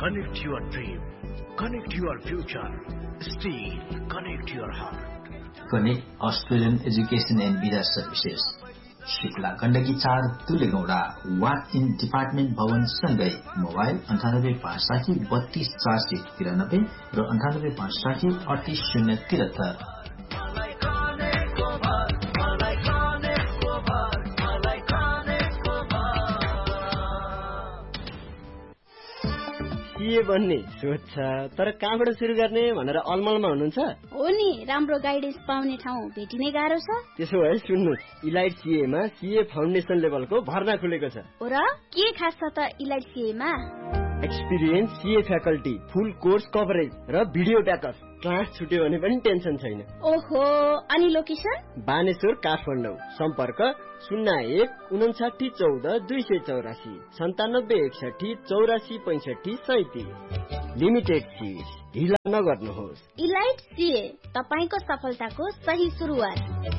Connect your dream. Connect your future. Steel. Connect your heart. Connect Australian Education and Visa Services. शिप्ला Gandaki 4 तुलेगौडा वा in department भवन सँगै mobile 9856323493 र 9856388073। के भन्ने सोध्छ तर कहाँबाट सुरु गर्ने भनेर अलमलमा हुनुहुन्छ? हो नि, राम्रो गाइडेन्स पाउने ठाउँ भेटिनै गाह्रो छ। त्यसो भए सुन्नुहोस्, इलाइट सीएमा सीए फाउन्डेसन लेभलको भर्ना खुलेको छ। हो र के खास छ त इलाइट सीएमा? एक्सपिरियन्स सीए फ्याकल्टी, फुल कोर्स कभरेज र भिडियो ब्याकअप। क्लास छुट्यो भने पनि टेन्सन छैन। ओहो, अनि लोकेसन? बानेश्वर काठमाडौँ। सम्पर्क 0159144284 9761646537। लिमिटेड सीट, ढिला नगर्नुहोस्। इलाइट सीए, तपाईको सफलताको सही सुरुवात।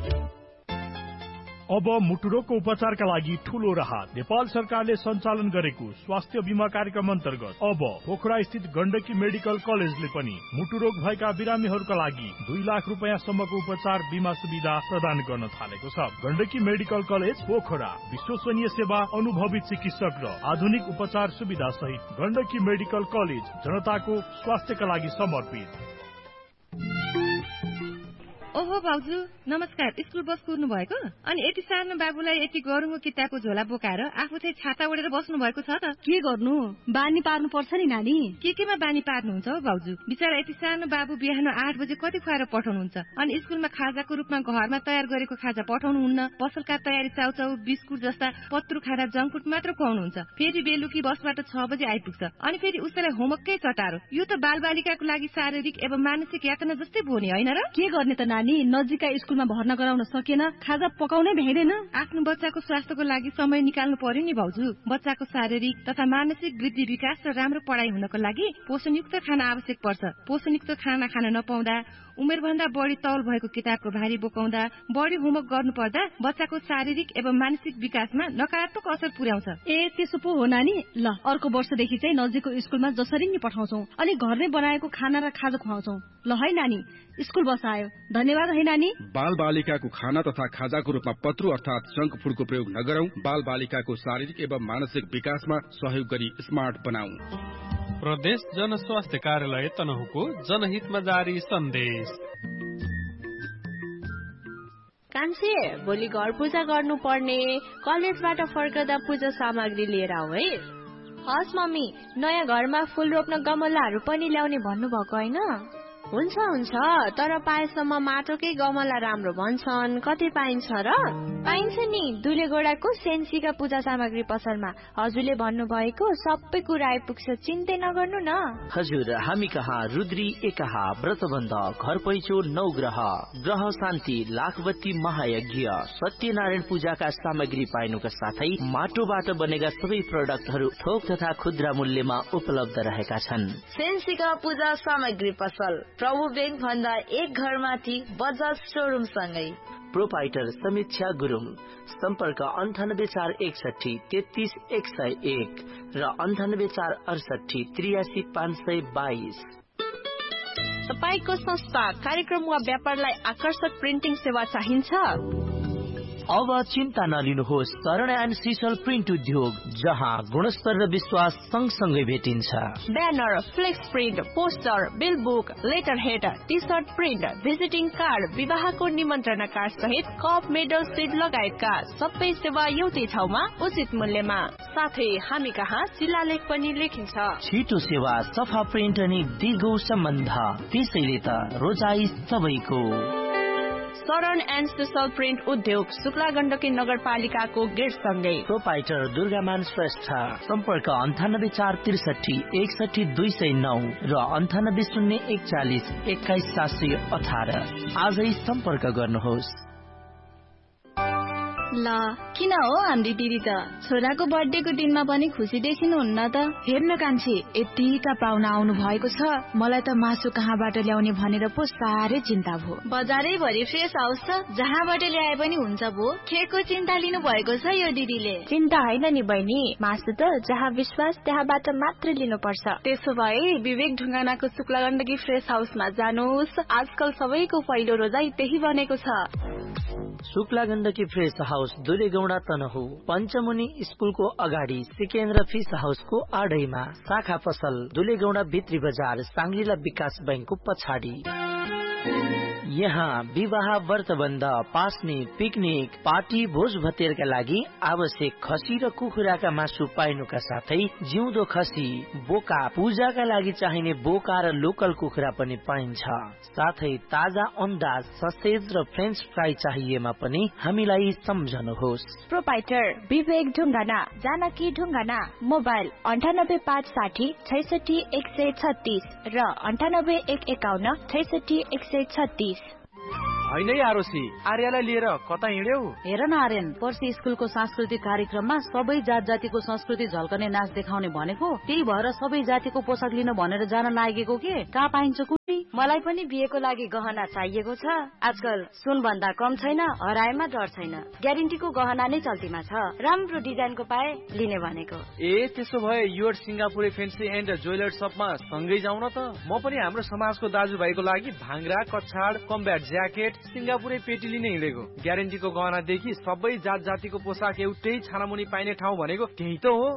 अब मुटुरोगको उपचारका लागि ठूलो राहत। नेपाल सरकारले सञ्चालन गरेको स्वास्थ्य बीमा कार्यक्रम अन्तर्गत अब पोखरा स्थित गण्डकी मेडिकल कलेजले पनि मुटुरोग भएका बिरामीहरूका लागि 2 लाख रुपैयाँसम्मको उपचार बीमा सुविधा प्रदान गर्न थालेको छ। गण्डकी मेडिकल कलेज पोखरा विश्वसनीय सेवा, अनुभवी चिकित्सक र आधुनिक उपचार सुविधा सहित गण्डकी मेडिकल कलेज जनताको स्वास्थ्यका लागि समर्पित। ओहो भाउजू, नमस्कार। स्कुल बस कुर्नु भएको? अनि यति सानो बाबुलाई यति गरुङको किताबको झोला बोकाएर आफू चाहिँ छाता ओढेर बस्नु भएको छ त? के गर्नु, बानी पार्नु पर्छ नि नानी। केमा बानी पार्नुहुन्छ हो भाउजू? बिचारा यति सानो बाबु बिहान 8 बजे कति खुवाएर पठाउनुहुन्छ? अनि स्कुलमा खाजाको रूपमा घरमा तयार गरेको खाजा पठाउनुहुन्न। पसलका तयारी चाउचाउ, बिस्कुट जस्ता पत्रु खाना, जङ्क फुड मात्र खुवाउनुहुन्छ। फेरि बेलुकी बसबाट 6 बजे आइपुग्छ। अनि फेरि उसलाई होमवर्ककै चटारो। यो त बालबालिकाको लागि शारीरिक एवं मानसिक यातना जस्तै भयो नि, होइन र? के गर्ने त नानी, नजिकै स्कुलमा भर्ना गराउन सकेन, खाजा पकाउनै भ्याइदैन। आफ्नो बच्चाको स्वास्थ्यको लागि समय निकाल्नु पर्यो नि भाउजू। बच्चाको शारीरिक तथा मानसिक वृद्धि विकास र राम्रो पढाइ हुनको लागि पोषणयुक्त खाना आवश्यक पर्छ। पोषणयुक्त खाना खान नपाउँदा, उमेरभन्दा बढी तौल भएको किताबको भारी बोकाउँदा, बढी होमवर्क गर्नुपर्दा बच्चाको शारीरिक एवं मानसिक विकासमा नकारात्मक असर पुर्याउँछ। ए त्यसो पो हो नानी। ल, अर्को वर्षदेखि चाहिँ नजिकको स्कुलमा जसरी नि पठाउँछौ, अनि घरमै बनाएको खाना र खाजा खुवाउँछौ। ल है नानी, स्कुल बस आयो। धन्यवाद है नानी। बाल बालिकाको खाना तथा खाजाको रूपमा पत्रु अर्थात जंक फूडको प्रयोग नगरौं। बाल बालिकाको शारीरिक एवं मानसिक विकासमा सहयोग गरी स्मार्ट बनाऊ। प्रदेश जनस्वास्थ्य कार्यालय तनहुको जनहितमा जारी सन्देश। कान्छे, भोलि घर पूजा गर्नु पर्ने, कलेजबाट फर्कदा पूजा सामग्री लिएर आऊ है। हस् मम्मी, नयाँ घरमा फूल रोप्न गमलाहरू पनि ल्याउने भन्नुभएको होइन? हुन्छ हुन्छ, तर पाएसम्म माटोकै गमला राम्रो भन्छन्। कति पाइन्छ र? पाइन्छ नि, दुलेगोडाको सेन्सीका पूजा सामग्री पसलमा। हजुरले भन्नुभएको सबै कुरा आइपुग्छ, चिन्तै नगर्नु न। हजुर, हामी कहाँ रुद्री, एकाहा, व्रतबन्ध, घर पैचो, 9 ग्रह, ग्रह शान्ति, लाखबत्ती महायज्ञ, सत्यनारायण पूजाका सामग्री पाइनुका साथै माटोबाट बनेका सबै प्रोडक्टहरू थोक तथा खुद्रा मूल्यमा उपलब्ध रहेका छन्। सेन्सीका पूजा सामग्री पसल, प्रभु बैंक भन्दा एक घर माथि, बजाज शोरूम सँगै। प्रोपाइटर समीक्षा गुरुङ। सम्पर्क 9846333101 र 9846833522। तपाईको संस्था, कार्यक्रम वा व्यापारलाई आकर्षक प्रिन्टिङ सेवा चाहिन्छ? अब चिन्ता नलिनुहोस्। शरण एन्ड सिसल प्रिन्ट उद्योग, जहाँ गुणस्तर र विश्वास सँगसँगै भेटिन्छ। Banner, flex print, poster, bill book, letter head, T short print, visiting card, विवाहको निमन्त्रणा कार्ड सहित कप, मेडल, सिड लगायतका सबै सेवा एउटै ठाउँमा उचित मूल्यमा। साथै हामी कहाँ शिलालेख पनि लेखिन्छ। छिटो सेवा, सफा प्रिन्ट अनि दीर्घ सम्बन्ध, त्यसैले त रोजाई सबैको। शरण एन्ड सिसल प्रिन्ट उद्योग, शुक्ला गण्डकी नगरपालिकाको गेट सँगै। प्रोपाइटर दुर्गामान श्रेष्ठ। सम्पर्क 9843161209 र 980140 21718। आजै सम्पर्क गर्नुहोस्। ल किन हो हाम्री दिदी त छोराको बर्थडेको दिनमा पनि खुसी देखिनुहुन्न त। हेर्न कान्छी, यतिका पाहुना आउनु भएको छ, मलाई त मासु कहाँबाट ल्याउने भनेर पो साह्रै चिन्ता भयो। बजारै भरि फ्रेस हाउस छ, जहाँबाट ल्याए पनि हुन्छ भो। केको चिन्ता लिनु भएको छ यो दिदीले। चिन्ता होइन नि बहिनी, मासु त जहाँ विश्वास त्यहाँबाट मात्र लिनुपर्छ। त्यसो भए विवेक ढुङ्गानाको शुक्ला गण्डकी फ्रेस हाउसमा जानुहोस्। आजकल सबैको पहिलो रोजाइ त्यही बनेको छ। शुक्ला गण्डकी फ्रेस हाउस दुलेगौडा तनहु, पञ्चमुनि स्कुलको अगाडि सिकेन्द्र फिस हाउसको आडैमा, शाखा पसल दुलेगौडा भित्री बजार साङ्ग्रिला विकास बैंकको पछाडि। यहाँ विवाह, व्रतबन्ध, पास्ने, पिकनिक, पार्टी, भोज भतेरका लागि आवश्यक खसी र कुखुराका मासु पाइनुका साथै जिउँदो खसी, बोका, पूजाका लागि चाहिने बोका र लोकल कुखुरा पनि पाइन्छ। साथै ताजा अन्डा, ससेज र फ्रेन्च फ्राई चाहिएमा पनि हामीलाई सम्झनुहोस्। प्रोपाइटर विवेक ढुङ्गाना, जानकी ढुङ्गाना। मोबाइल 9856 66 136 र 98 151 66 136। होइन आरोसी, आर्यालाई लिएर कता हिँड्यौ? हेर न आर्यन, पर्सि स्कुलको सांस्कृतिक कार्यक्रममा सबै जात जातिको संस्कृति झल्कने नाच देखाउने भनेको, त्यही भएर सबै जातिको पोसाक लिन भनेर जान लागेको के? कहाँ पाइन्छ कुनै? मलाई पनि बिहेको लागि गहना चाहिएको छ। आजकल सुन भन्दा कम छैन, हराएमा डर छैन। ग्यारेन्टीको गहना नै चल्तीमा छ। राम्रो डिजाइनको पाए लिने भनेको। ए त्यसो भए योर सिङ्गापुरे फेन्सी एन्ड ज्वेलर शपमा सँगै जाउँ न त। म पनि हाम्रो समाजको दाजुभाइको लागि भाङ्रा, कछाड, कम्ब्याट ज्याकेट, सिङ्गापुरे पेटी लिने हिँडेको। ग्यारेन्टीको गहनादेखि सबै जात जातिको पोसाक एउटै छानामुनि पाइने ठाउँ भनेको त्यही त हो।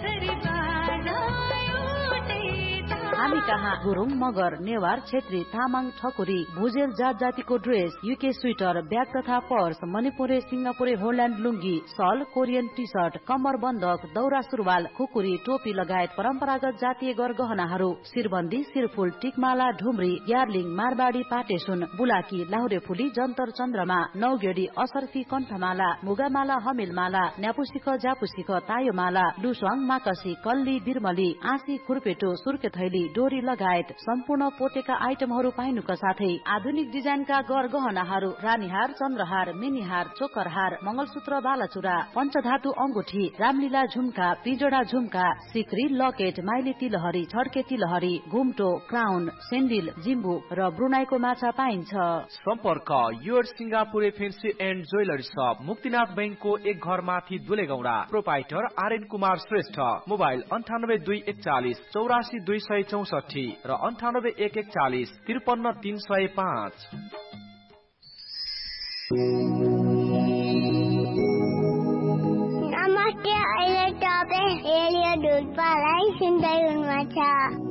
हामी कहाँ गुरुङ, मगर, नेवार, छेत्री, तामाङ, ठकुरी, भुजेल जात जातिको ड्रेस, युके स्वेटर, ब्याग तथा पर्स, मणिपुरे, सिङ्गापुरे, होल्यान्ड लुङ्गी, सल, कोरियन टी सर्ट, कम्मर बन्दक, दौरा सुरुवाल, खुकुरी, टोपी लगायत परम्परागत जातीय गरगहनाहरू, शिरबन्दी, शिरफुल, टिकमाला, ढुम्री, यार्लिङ, मारबाडी, पाटेसुन, बुलाकी, लाहुरे फुली, जन्तर चन्द्रमा, नौगेडी, असर्फी, कण्ठमाला, मुगामाला, हमिलमाला, न्यापुसिख, जापुसिख, तायोमाला, लुस्वाङ, माकसी, कल्ली, बिरमली, आँसी, खुर्पेटो, सुर्के थैली, डोरी लगायत सम्पूर्ण पोतेका आइटमहरू पाइनुका साथै आधुनिक डिजाइनका गरगहनाहरू, रानीहार, चन्द्रहार, मिनीहार, चोकरहार, मंगलसूत्र, बालाचुरा, पञ्चधातु अंगुठी, रामलीला झुम्का, पिजोडा झुम्का, सिक्री, लकेट, माइली तिलहरी, छड्के तिलहरी, घुम्टो, क्राउन, सेन्डिल, जिम्बु र ब्रुनाईको माछा पाइन्छ। सम्पर्क योर सिङ्गापुरे फेन्सी एन्ड ज्वेलरी शप, मुक्तिनाथ बैंकको एक घर माथि दुलेगौडा। प्रोपाइटर आर्यन कुमार श्रेष्ठ। मोबाइल 98 241 84 264 र 98 141 53 305। नमस्ते, अहिले तपाईँ रेडियो ढुल्पालाई सुन्दै हुनुहुन्छ।